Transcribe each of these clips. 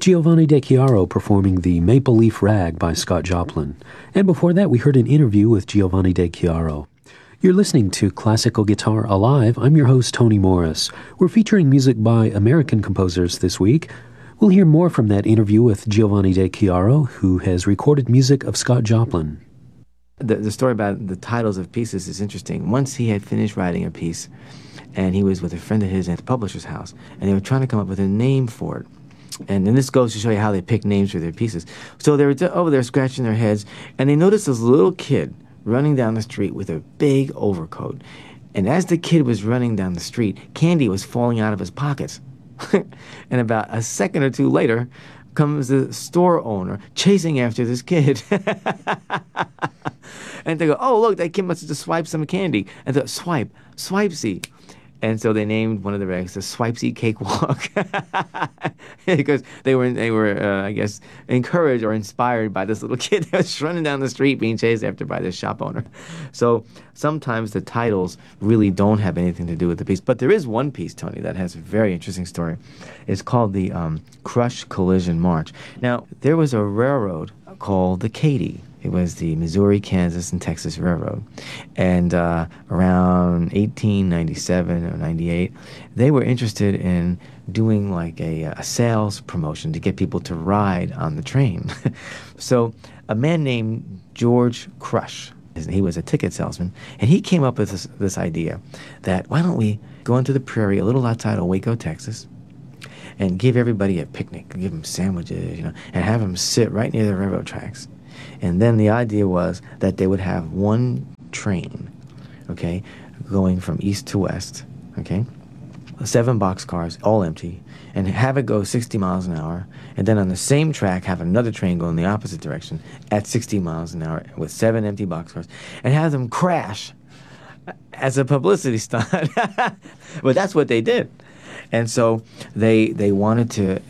Giovanni De Chiaro performing the Maple Leaf Rag by Scott Joplin. And before that, we heard an interview with Giovanni De Chiaro. You're listening to Classical Guitar Alive. I'm your host, Tony Morris. We're featuring music by American composers this week. We'll hear more from that interview with Giovanni De Chiaro, who has recorded music of Scott Joplin. The story about the titles of pieces is interesting. Once he had finished writing a piece, and he was with a friend of his at the publisher's house, and they were trying to come up with a name for it. And then this goes to show you how they pick names for their pieces. So they were over there scratching their heads, and they noticed this little kid running down the street with a big overcoat. And as the kid was running down the street, candy was falling out of his pockets. And about a second or two later comes the store owner chasing after this kid. And they go, oh, look, that kid must have just swiped some candy. And they go, Swipesy. And so they named one of the rags the Swipesy Cakewalk because they were I guess, encouraged or inspired by this little kid that was running down the street being chased after by this shop owner. So sometimes the titles really don't have anything to do with the piece. But there is one piece, Tony, that has a very interesting story. It's called the Crush Collision March. Now, there was a railroad called the Katy. It was the Missouri, Kansas, and Texas Railroad. And around 1897 or 98, they were interested in doing like a sales promotion to get people to ride on the train. So a man named George Crush, he was a ticket salesman, and he came up with this idea that why don't we go into the prairie a little outside of Waco, Texas, and give everybody a picnic, give them sandwiches, and have them sit right near the railroad tracks. And then the idea was that they would have one train, okay, going from east to west, okay, 7 boxcars, all empty, and have it go 60 miles an hour, and then on the same track have another train go in the opposite direction at 60 miles an hour with 7 empty boxcars, and have them crash as a publicity stunt. But that's what they did. And so they wanted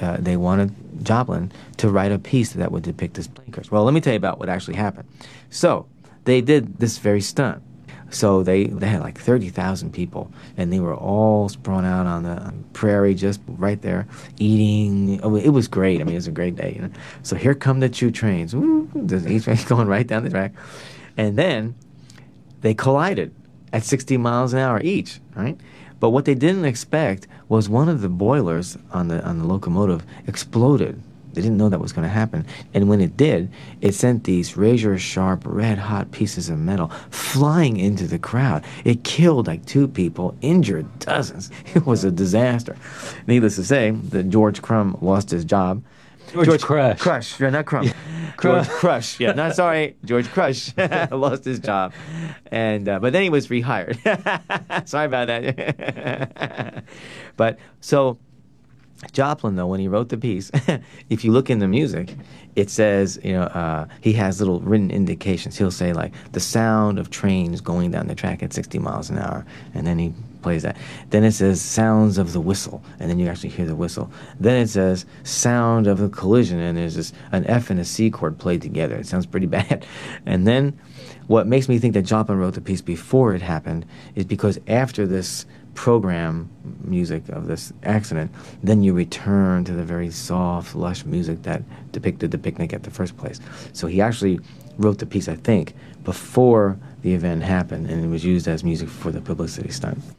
Joplin to write a piece that would depict this plane crash. Well, let me tell you about what actually happened. So they did this very stunt. So they had like 30,000 people, and they were all sprawled out on the prairie just right there eating. Oh, it was great. I mean, it was a great day. So here come the 2 trains. Woo, each train going right down the track. And then they collided at 60 miles an hour each, right? But what they didn't expect was one of the boilers on the locomotive exploded. They didn't know that was going to happen. And when it did, it sent these razor-sharp, red-hot pieces of metal flying into the crowd. It killed like 2 people, injured dozens. It was a disaster. Needless to say, that George Crumb lost his job. George Crush. Crush, yeah, not Crumb. Yeah. George Crush, yeah, not sorry, George Crush lost his job, and but then he was rehired. Sorry about that. But so Joplin, though, when he wrote the piece, if you look in the music, it says, he has little written indications. He'll say, like, the sound of trains going down the track at 60 miles an hour, and then he plays that. Then it says sounds of the whistle, and then you actually hear the whistle. Then it says sound of the collision, and there's an F and a C chord played together. It sounds pretty bad. And then what makes me think that Joplin wrote the piece before it happened is because after this program music of this accident, then you return to the very soft, lush music that depicted the picnic at the first place. So he actually wrote the piece, I think, before the event happened, and it was used as music for the publicity stunt.